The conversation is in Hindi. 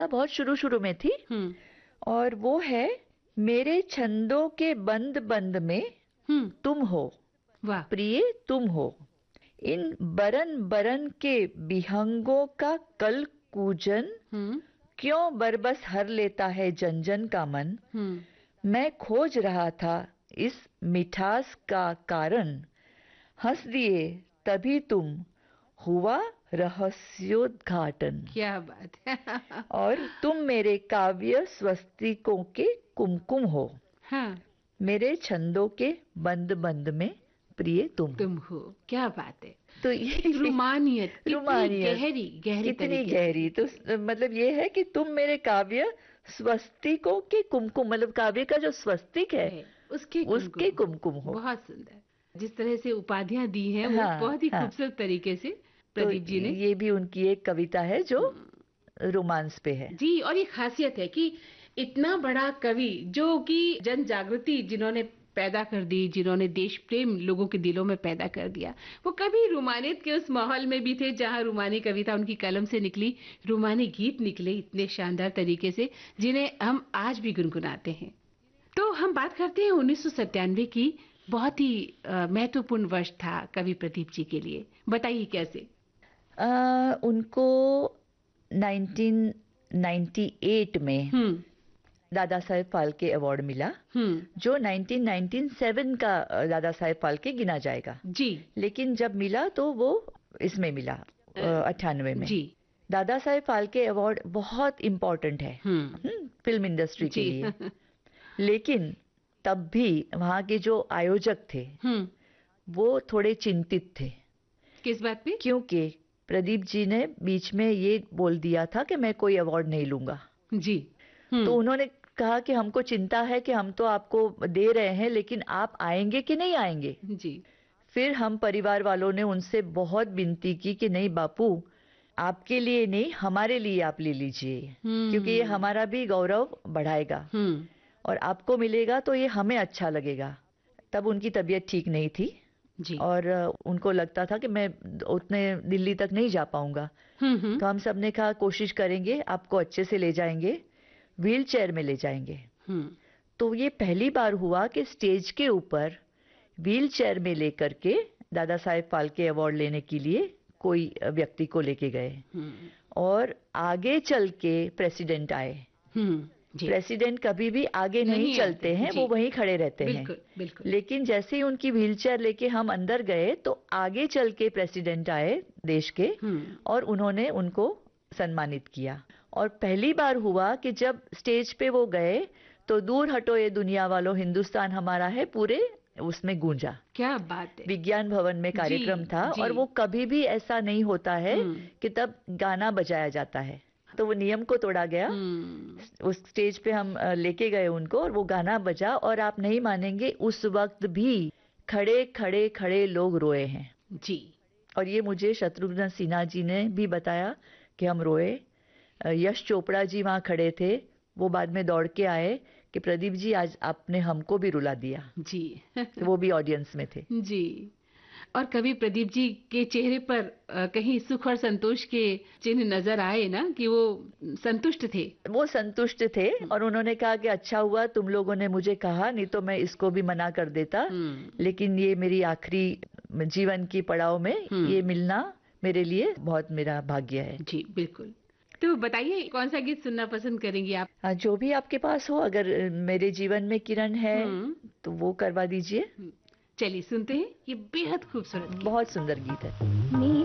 बहुत शुरू शुरू में थी। और वो है, मेरे छंदों के बंद बंद में तुम हो, वाह। प्रिय तुम हो। इन बरन बरन के बिहंगों का कल कूजन, क्यों बरबस हर लेता है जन जन का मन। मैं खोज रहा था इस मिठास का कारण, हंस दिए तभी तुम, हुआ रहस्योद्घाटन। क्या बात है। और तुम मेरे काव्य स्वस्तिकों के कुमकुम हो। हाँ, मेरे छंदों के बंद बंद में प्रिय तुम हो। क्या बात है। तो ये रूमानियत कितनी रुमानियत गहरी गहरी कितनी तरीके गहरी। से। तो मतलब ये है कि तुम मेरे काव्य स्वस्तिकों के कुमकुम, मतलब काव्य का जो स्वस्तिक है उसके उसके कुमकुम हो। कुमकुम हो। बहुत सुंदर। जिस तरह से उपाधियां दी हैं वो हाँ बहुत ही हाँ। खूबसूरत तरीके से तो प्रदीप जी ने। ये भी उनकी एक कविता है जो रोमांस पे है। जी, और ये खासियत है कि इतना बड़ा कवि जो कि जन जागृति जिन्होंने पैदा कर दी, जिन्होंने देश प्रेम लोगों के दिलों में पैदा कर दिया, वो कभी रूमानियत के उस माहौल में भी थे जहां रूमानी कविता उनकी कलम से निकली, रूमानी गीत निकले इतने शानदार तरीके से जिन्हें हम आज भी गुनगुनाते हैं। तो हम बात करते हैं 1997 की। बहुत ही महत्वपूर्ण वर्ष था कवि प्रदीप जी के लिए, बताइए कैसे। उनको 1998 में दादा साहेब फाल्के अवार्ड मिला, जो 1997 का दादा साहेब फाल्के गिना जाएगा जी। लेकिन जब मिला तो वो इसमें मिला 98 में। जी। दादा साहेब फाल्के अवार्ड बहुत इम्पोर्टेंट है फिल्म इंडस्ट्री के लिए। लेकिन तब भी वहाँ के जो आयोजक थे वो थोड़े चिंतित थे। किस बात पे? क्योंकि प्रदीप जी ने बीच में ये बोल दिया था कि मैं कोई अवार्ड नहीं लूंगा। जी। तो उन्होंने कहा कि हमको चिंता है कि हम तो आपको दे रहे हैं लेकिन आप आएंगे कि नहीं आएंगे। जी। फिर हम परिवार वालों ने उनसे बहुत विनती की कि नहीं बापू, आपके लिए नहीं, हमारे लिए आप ले लीजिए, क्योंकि ये हमारा भी गौरव बढ़ाएगा और आपको मिलेगा तो ये हमें अच्छा लगेगा। तब उनकी तबीयत ठीक नहीं थी जी। और उनको लगता था कि मैं उतने दिल्ली तक नहीं जा पाऊंगा। तो हम सब ने कहा कोशिश करेंगे, आपको अच्छे से ले जाएंगे, व्हील चेयर में ले जाएंगे। तो ये पहली बार हुआ कि स्टेज के ऊपर व्हील चेयर में लेकर के दादा साहेब फाल्के अवार्ड लेने के लिए कोई व्यक्ति को लेके गए और आगे चल के प्रेसिडेंट आए। प्रेसिडेंट कभी भी आगे नहीं चलते हैं, वो वहीं खड़े रहते हैं। बिल्कुल। लेकिन जैसे ही उनकी व्हीलचेयर लेके हम अंदर गए तो आगे चल के प्रेसिडेंट आए देश के और उन्होंने उनको सम्मानित किया। और पहली बार हुआ कि जब स्टेज पे वो गए तो दूर हटो ये दुनिया वालों, हिंदुस्तान हमारा है पूरे उसमें गूंजा। क्या बात है। विज्ञान भवन में कार्यक्रम था और वो कभी भी ऐसा नहीं होता है कि तब गाना बजाया जाता है। तो वो नियम को तोड़ा गया। उस स्टेज पे हम लेके गए उनको और वो गाना बजा और आप नहीं मानेंगे उस वक्त भी खड़े खड़े खड़े लोग रोए हैं जी। और ये मुझे शत्रुघ्न सिन्हा जी ने भी बताया कि हम रोए। यश चोपड़ा जी वहाँ खड़े थे, वो बाद में दौड़ के आए कि प्रदीप जी आज आपने हमको भी रुला दिया जी। वो भी ऑडियंस में थे। जी। और कभी प्रदीप जी के चेहरे पर कहीं सुख और संतोष के चिन्ह नजर आए ना, कि वो संतुष्ट थे? वो संतुष्ट थे और उन्होंने कहा कि अच्छा हुआ तुम लोगों ने मुझे कहा, नहीं तो मैं इसको भी मना कर देता। लेकिन ये मेरी आखिरी जीवन की पड़ाव में ये मिलना मेरे लिए बहुत मेरा भाग्य है। जी बिल्कुल। तो बताइए कौन सा गीत सुनना पसंद करेंगी आप? जो भी आपके पास हो, अगर मेरे जीवन में किरण है तो वो करवा दीजिए। चलिए सुनते हैं, ये बेहद खूबसूरत गीत। बहुत सुंदर गीत है।